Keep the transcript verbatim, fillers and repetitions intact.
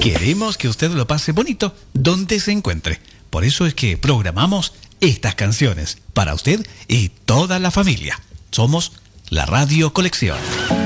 Queremos que usted lo pase bonito donde se encuentre. Por eso es que programamos estas canciones para usted y toda la familia. Somos la Radio Colección.